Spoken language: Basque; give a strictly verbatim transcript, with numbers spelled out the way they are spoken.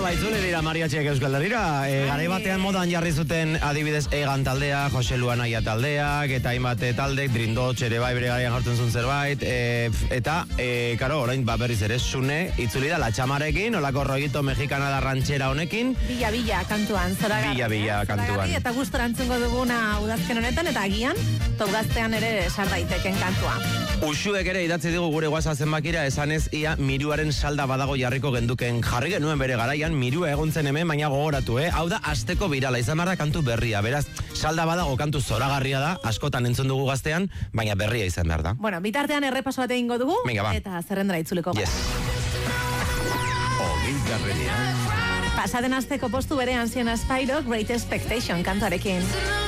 baitzule dira mariatxiak Euskal Herrira. E, garai batean modan jarri zuten adibidez Egan taldea, Jose Luanaia taldeak, eta hainbat taldek, Drindotx ere bai bere garaian jartzen zuen zerbait, e, eta, e, karo, orain ba berriz ere Sune itzuli da Latxamarekin, olako rollito mexikana da ranchera honekin. Bila, bila, kantuan, zoragarri. Bila, bila, eh? kantuan. Zoragarri, eta gustora entzungo duguna udazken honetan, eta agian, topgaztean ere sar daiteken kantua. Uxuek ere idatzi digu gure WhatsApp zenbakira esanez ia miruaren salda badago jarriko genduken jarri genuen bere garaian mirua egontzen hemen baina gogoratu, eh? Hau da asteko birala izan da kantu berria. Beraz, salda badago kantu zoragarria da, askotan entzun dugu gaztean, baina berria izan behar da. Bueno, bitartean errepaso bat egingo dugu eta zerrendara itzuliko gara. Yes. Ogei garrenean. Pasaden asteko postu berean zion Aspiro Great Expectation kantuarekin.